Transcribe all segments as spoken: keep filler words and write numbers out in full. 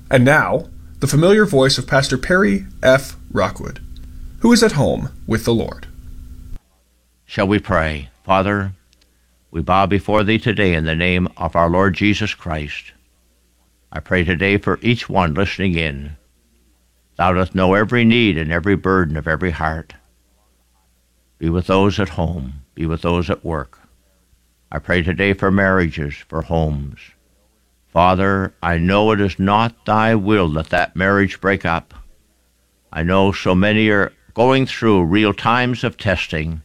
And now, the familiar voice of Pastor Perry F. Rockwood, who is at home with the Lord. Shall we pray? Father, we bow before Thee today in the name of our Lord Jesus Christ. I pray today for each one listening in. Thou dost know every need and every burden of every heart. Be with those at home. Be with those at work. I pray today for marriages, for homes. Father, I know it is not Thy will that that marriage break up. I know so many are going through real times of testing.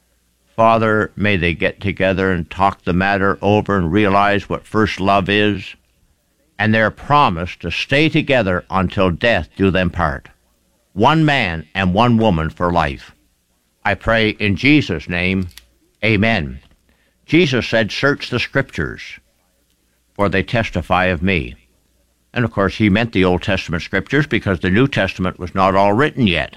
Father, may they get together and talk the matter over and realize what first love is, and their promise to stay together until death do them part. One man and one woman for life. I pray in Jesus' name, amen. Jesus said, search the Scriptures, for they testify of me. And of course, he meant the Old Testament Scriptures because the New Testament was not all written yet.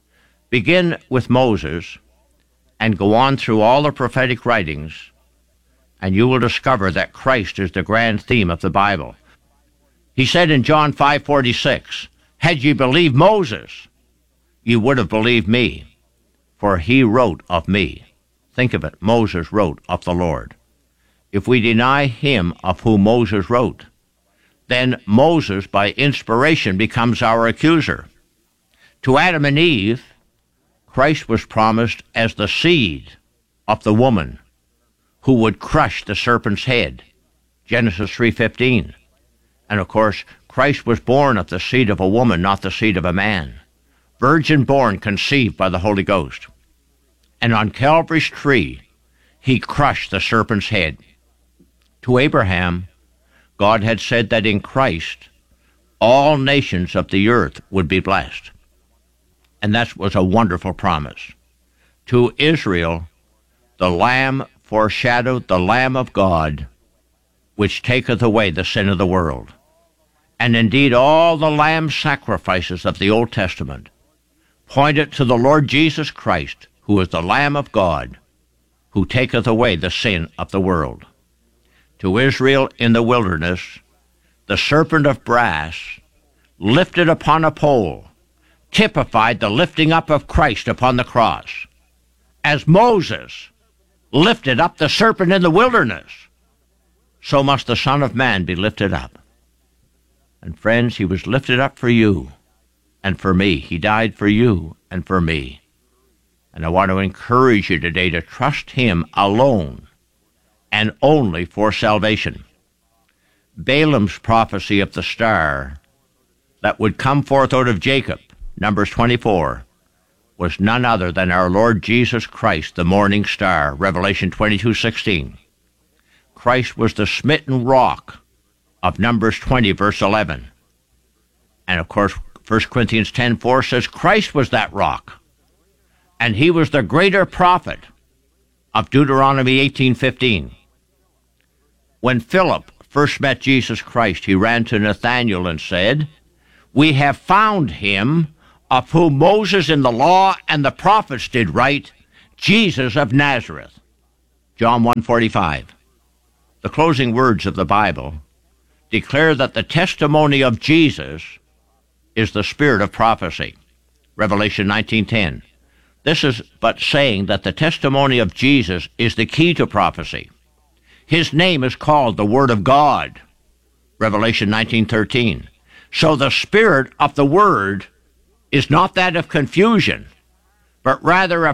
Begin with Moses and go on through all the prophetic writings, and you will discover that Christ is the grand theme of the Bible. He said in John five forty-six, had ye believed Moses, you would have believed me, for he wrote of me. Think of it, Moses wrote of the Lord. If we deny him of whom Moses wrote, then Moses, by inspiration, becomes our accuser. To Adam and Eve, Christ was promised as the seed of the woman who would crush the serpent's head, Genesis three fifteen. And of course, Christ was born of the seed of a woman, not the seed of a man. Virgin born, conceived by the Holy Ghost. And on Calvary's tree, he crushed the serpent's head. To Abraham, God had said that in Christ, all nations of the earth would be blessed. And that was a wonderful promise. To Israel, the Lamb foreshadowed the Lamb of God, which taketh away the sin of the world. And indeed, all the lamb sacrifices of the Old Testament pointed to the Lord Jesus Christ, who is the Lamb of God, who taketh away the sin of the world. To Israel in the wilderness, the serpent of brass, lifted upon a pole, typified the lifting up of Christ upon the cross. As Moses lifted up the serpent in the wilderness, so must the Son of Man be lifted up. And friends, he was lifted up for you and for me. He died for you and for me. And I want to encourage you today to trust him alone and only for salvation. Balaam's prophecy of the star that would come forth out of Jacob, Numbers twenty-four, was none other than our Lord Jesus Christ, the morning star, Revelation twenty-two sixteen. Christ was the smitten rock of Numbers twenty, verse eleven. And of course, First Corinthians ten four says Christ was that rock, and he was the greater prophet of Deuteronomy eighteen fifteen. When Philip first met Jesus Christ, he ran to Nathanael and said, we have found him of whom Moses in the law and the prophets did write, Jesus of Nazareth. John one forty-five. The closing words of the Bible declare that the testimony of Jesus is the spirit of prophecy. Revelation nineteen ten. This is but saying that the testimony of Jesus is the key to prophecy. His name is called the Word of God. Revelation nineteen thirteen. So the spirit of the Word is not that of confusion, but rather of